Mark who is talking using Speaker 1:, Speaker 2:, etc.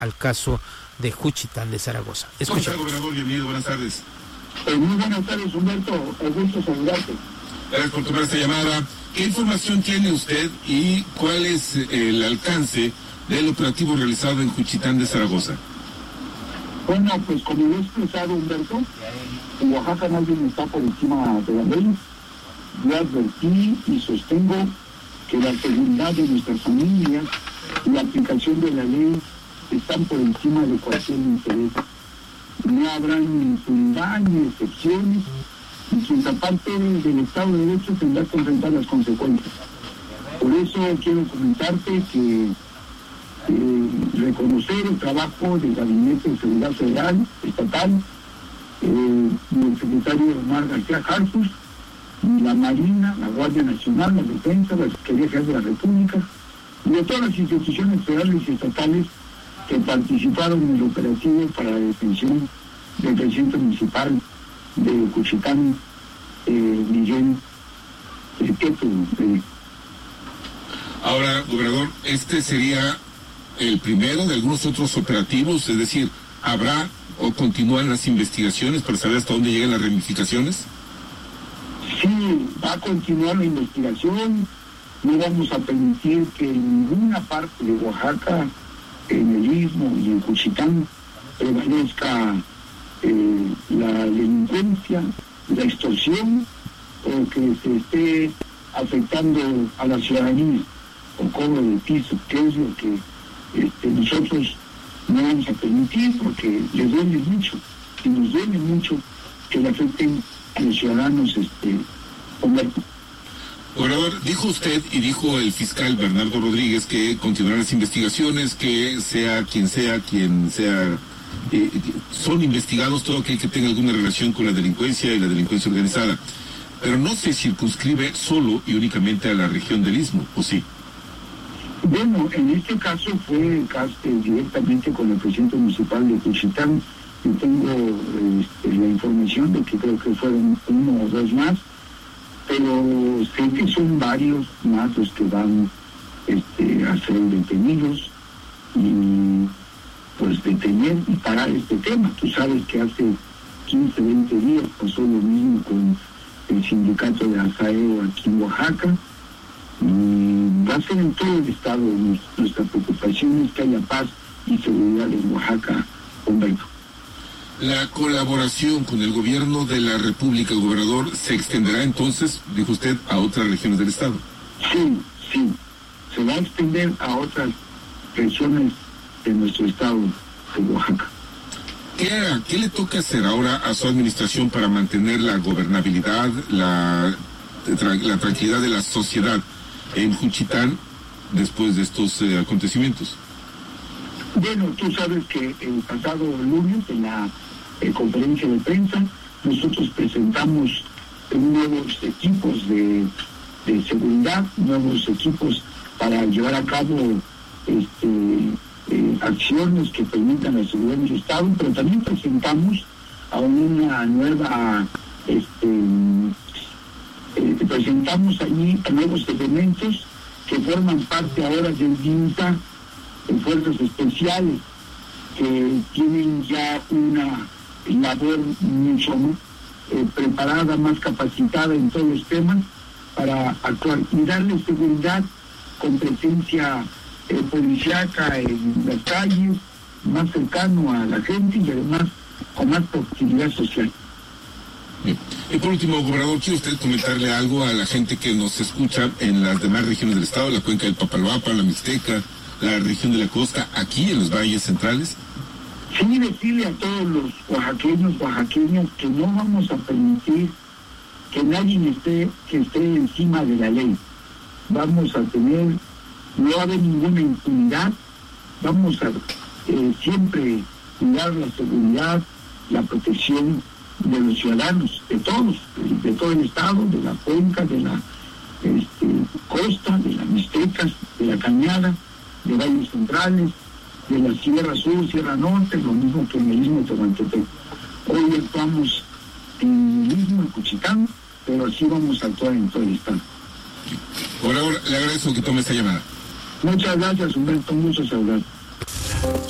Speaker 1: al caso de Juchitán de Zaragoza.
Speaker 2: Escucha, gobernador, bienvenido, buenas tardes.
Speaker 3: Muy buenas tardes, Humberto, es gusto saludarte.
Speaker 2: Gracias por tomar esta llamada. ¿Qué información tiene usted y cuál es el alcance del operativo realizado en Juchitán de Zaragoza?
Speaker 3: Bueno, pues como lo he expresado, Humberto, en Oaxaca nadie está por encima de la ley. Yo advertí y sostengo que la seguridad de nuestras familias y la aplicación de la ley están por encima de cualquier interés. No habrán impunidad ni excepciones, y quien se aparte del Estado de Derecho tendrá que enfrentar las consecuencias. Por eso quiero comentarte que reconocer el trabajo del Gabinete de Seguridad Federal, Estatal, del secretario Omar García Harfuch, la Marina, la Guardia Nacional, la Defensa, la Secretaría General de la República, y de todas las instituciones federales y estatales que participaron en el operativo para la detención del presidente municipal de Juchitán, Miguel Teto.
Speaker 2: Ahora, gobernador, ¿este sería el primero de algunos otros operativos? Es decir, ¿habrá o continúan las investigaciones para saber hasta dónde llegan las ramificaciones?
Speaker 3: Sí, va a continuar la investigación. No vamos a permitir que en ninguna parte de Oaxaca, en el Istmo y en Juchitán, prevalezca la delincuencia, la extorsión, o que se esté afectando a la ciudadanía con cobro de piso, que es lo que nosotros no vamos a permitir, porque les duele mucho, y nos duele mucho que le afecten a los ciudadanos.
Speaker 2: Gobernador, dijo usted y dijo el fiscal Bernardo Rodríguez que continuarán las investigaciones, que sea, son investigados todo aquel que tenga alguna relación con la delincuencia y la delincuencia organizada. Pero no se circunscribe solo y únicamente a la región del Istmo, ¿o sí?
Speaker 3: Bueno, en este caso fue directamente con el presidente municipal de Juchitán. Yo tengo la información de que creo que fueron uno o dos más, pero sé que son varios más los que van a ser detenidos y pues detener y parar este tema. Tú sabes que hace 15, 20 días pasó lo mismo con el sindicato de ASAEO aquí en Oaxaca, y va a ser en todo el estado. Nuestra preocupación es que haya paz y seguridad en Oaxaca, Humberto.
Speaker 2: La colaboración con el gobierno de la República, gobernador, ¿se extenderá entonces, dijo usted, a otras regiones del estado?
Speaker 3: Sí, se va a extender a otras regiones de nuestro estado de Oaxaca.
Speaker 2: ¿Qué le toca hacer ahora a su administración para mantener la gobernabilidad, la tranquilidad de la sociedad en Juchitán después de estos acontecimientos?
Speaker 3: Bueno, tú sabes que el pasado lunes en la conferencia de prensa nosotros presentamos nuevos equipos de seguridad, nuevos equipos para llevar a cabo acciones que permitan la seguridad del Estado, pero también presentamos a una nueva, presentamos allí a nuevos elementos que forman parte ahora del DINTA, en fuerzas especiales, que tienen ya una labor mucho más preparada, más capacitada en todos los temas para actuar y darle seguridad con presencia policíaca en las calles, más cercano a la gente y además con más proximidad social.
Speaker 2: Bien. Y por último, gobernador, ¿quiere usted comentarle algo a la gente que nos escucha en las demás regiones del estado, la cuenca del Papaloapan, la Mixteca, la región de la costa, aquí en los valles centrales?
Speaker 3: Sí, decirle a todos los oaxaqueñas, que no vamos a permitir que nadie esté encima de la ley. Vamos a tener, no va a haber ninguna impunidad, vamos a siempre cuidar la seguridad, la protección de los ciudadanos, de todos, de todo el estado, de la cuenca, de la costa, de las Mixtecas, de la Cañada, de valles centrales, de la Sierra Sur, Sierra Norte, lo mismo que en el Istmo de Tehuantepec. Hoy actuamos en el Istmo, en Juchitán, pero así vamos a actuar en todo el estado.
Speaker 2: Por ahora, le agradezco que tome esta llamada.
Speaker 3: Muchas gracias, Humberto, mucho saludar.